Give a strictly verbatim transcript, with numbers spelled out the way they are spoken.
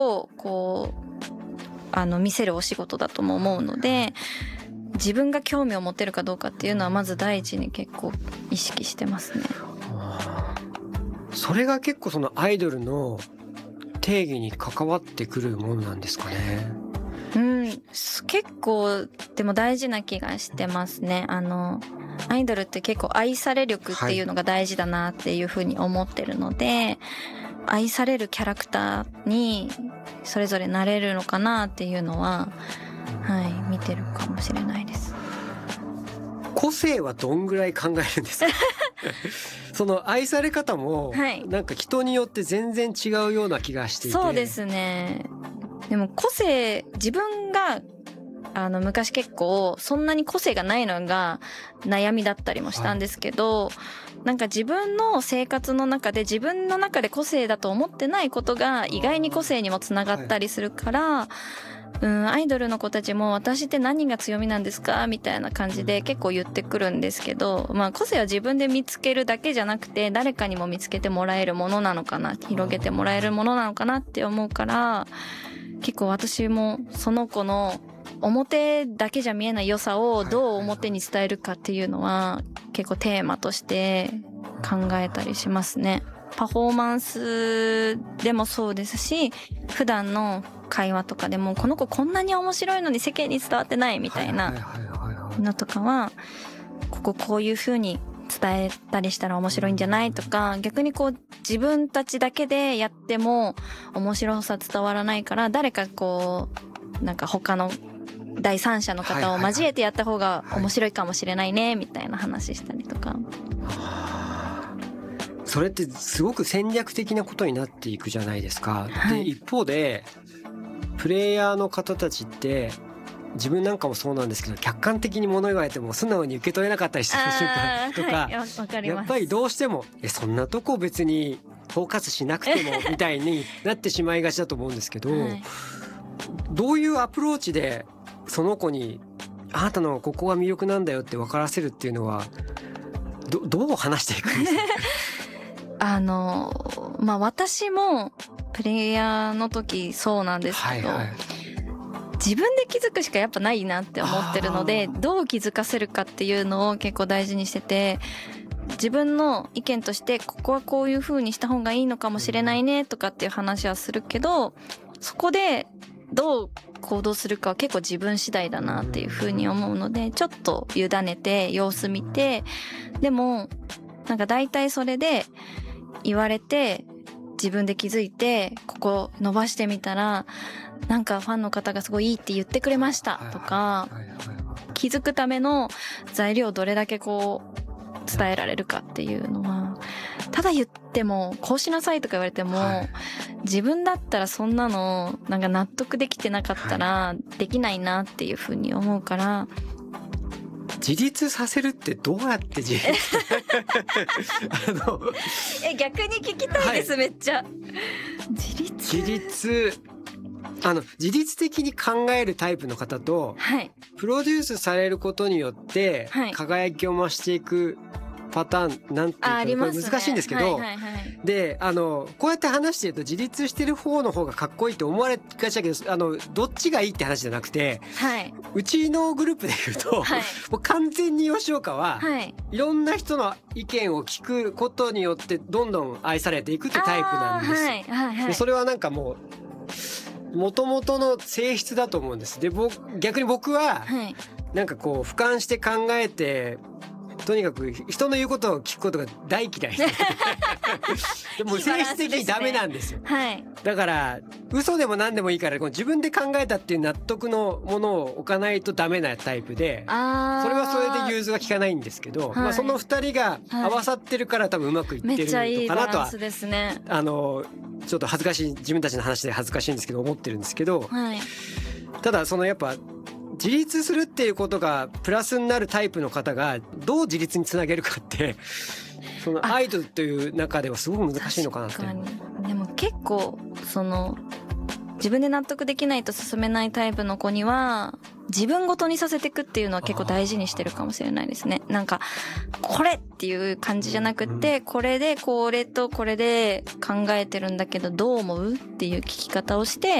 をこうあの見せるお仕事だとも思うので、自分が興味を持てるかどうかっていうのはまず第一に結構意識してますね。 それが結構そのアイドルの定義に関わってくるものなんですかね。 うん、結構でも大事な気がしてますね。あのアイドルって結構愛され力っていうのが大事だなっていうふうに思ってるので、はい、愛されるキャラクターにそれぞれなれるのかなっていうのは、はい、見てるかもしれないです。 個性はどんぐらい考えるんですか？その愛され方もなんか人によって全然違うような気がしていて。 そうですね。でも個性、自分があの昔結構そんなに個性がないのが悩みだったりもしたんですけど、はい、なんか自分の生活の中で自分の中で個性だと思ってないことが意外に個性にもつながったりするから、はい、うん、アイドルの子たちも私って何が強みなんですかみたいな感じで結構言ってくるんですけど、まあ個性は自分で見つけるだけじゃなくて誰かにも見つけてもらえるものなのかな、広げてもらえるものなのかなって思うから、結構私もその子の表だけじゃ見えない良さをどう表に伝えるかっていうのは結構テーマとして考えたりしますね。パフォーマンスでもそうですし、普段の会話とかでもこの子こんなに面白いのに世間に伝わってないみたいなのとかは、こここういう風に伝えたりしたら面白いんじゃないとか、逆にこう自分たちだけでやっても面白さ伝わらないから、誰かこうなんか他の第三者の方を交えてやった方が面白いかもしれないねみたいな話したりとか。 それってすごく戦略的なことになっていくじゃないですか。 はい、 で一方でプレイヤーの方たちって自分なんかもそうなんですけど、客観的に物言われても素直に受け取れなかったりする瞬間とか、 はい、わかります。 やっぱりどうしてもえそんなとこ別にフォーカスしなくてもみたいになってしまいがちだと思うんですけど、はい、どういうアプローチでその子にあなたのここが魅力なんだよって分からせるっていうのは ど, どう話していくんですか？ あのまあ私もプレイヤーの時そうなんですけど、はいはい、自分で気づくしかやっぱないなって思ってるので、どう気づかせるかっていうのを結構大事にしてて、自分の意見としてここはこういう風にした方がいいのかもしれないねとかっていう話はするけど、そこでどう行動するかは結構自分次第だなっていう風に思うので、ちょっと委ねて様子見て、でもなんか大体それで言われて自分で気づいてここ伸ばしてみたらなんかファンの方がすごいいいって言ってくれましたとか、気づくための材料をどれだけこう伝えられるかっていうのは、ただ言ってもこうしなさいとか言われても、はい、自分だったらそんなのなんか納得できてなかったらできないなっていうふうに思うから、 自立させるってどうやって自立あのえ逆に聞きたいです、はい、めっちゃ自立自立あの自律的に考えるタイプの方と、はい、プロデュースされることによって輝きを増していくパターンなんていうか、これ難しいんですけど、はいはいはい、であのこうやって話してると自立してる方の方がかっこいいって思われがちだけど、あのどっちがいいって話じゃなくて、はい、うちのグループで言うと、はい、もう完全に吉岡は、はい、いろんな人の意見を聞くことによってどんどん愛されていくってタイプなんです、はいはいはい、でそれはなんかもう元々の性質だと思うんです。で僕逆に僕は、はい、なんかこう俯瞰して考えてとにかく人の言うことを聞くことが大嫌いでも性質的にダメなんですよ、はい、だから嘘でも何でもいいからこう自分で考えたっていう納得のものを置かないとダメなタイプで、あそれはそれで融通が効かないんですけど、はい、まあ、そのふたりが合わさってるから多分うまくいってるのかなとは、めっちゃいいバランスですね。あのちょっと恥ずかしい自分たちの話で恥ずかしいんですけど思ってるんですけど、はい、ただそのやっぱ自立するっていうことがプラスになるタイプの方がどう自立につなげるかってそのアイドルという中ではすごく難しいのかなって。 確かに。でも結構その自分で納得できないと進めないタイプの子には自分ごとにさせていくっていうのは結構大事にしてるかもしれないですね。なんかこれっていう感じじゃなくて、これでこれとこれで考えてるんだけどどう思うっていう聞き方をして、